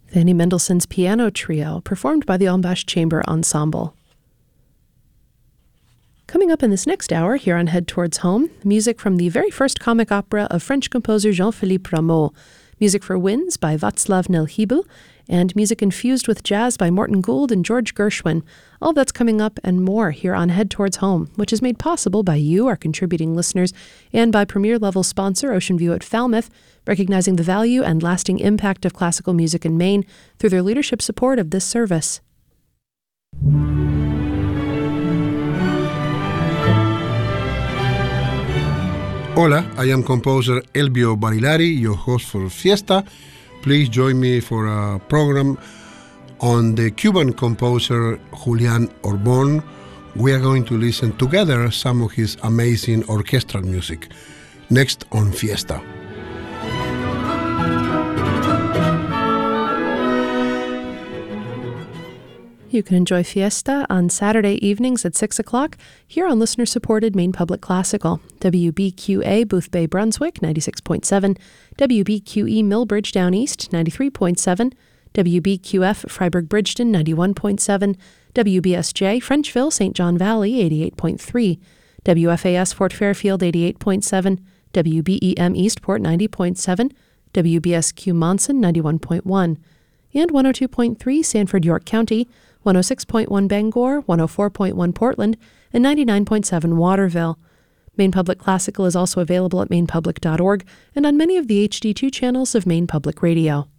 Fanny Mendelssohn's Piano Trio, performed by the Ambach Chamber Ensemble. Coming up in this next hour, here on Head Towards Home, music from the very first comic opera of French composer Jean-Philippe Rameau, music for winds by Václav Nelhybel, and music infused with jazz by Morton Gould and George Gershwin. All that's coming up and more here on Head Towards Home, which is made possible by you, our contributing listeners, and by premier-level sponsor Ocean View at Falmouth, recognizing the value and lasting impact of classical music in Maine through their leadership support of this service. Hola, I am composer Elbio Barilari, your host for Fiesta. Please join me for a program on the Cuban composer Julian Orbon. We are going to listen together some of his amazing orchestral music. Next on Fiesta. You can enjoy Fiesta on Saturday evenings at 6 o'clock here on listener-supported Maine Public Classical, WBQA Boothbay Brunswick 96.7, WBQE Millbridge Down East 93.7, WBQF Freiburg Bridgeton 91.7, WBSJ Frenchville St. John Valley 88.3, WFAS Fort Fairfield 88.7, WBEM Eastport 90.7, WBSQ Monson 91.1, and 102.3 Sanford York County, 106.1 Bangor, 104.1 Portland, and 99.7 Waterville. Maine Public Classical is also available at mainepublic.org and on many of the HD2 channels of Maine Public Radio.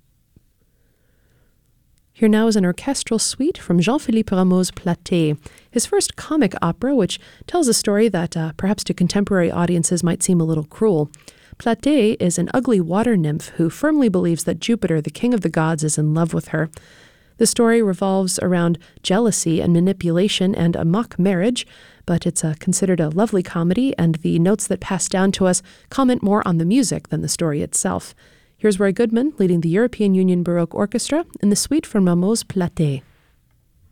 Here now is an orchestral suite from Jean-Philippe Rameau's Platée, his first comic opera, which tells a story that perhaps to contemporary audiences might seem a little cruel. Platée is an ugly water nymph who firmly believes that Jupiter, the king of the gods, is in love with her. The story revolves around jealousy and manipulation and a mock marriage, but it's considered a lovely comedy, and the notes that pass down to us comment more on the music than the story itself. Here's Roy Goodman leading the European Union Baroque Orchestra in the suite from Rameau's Platée.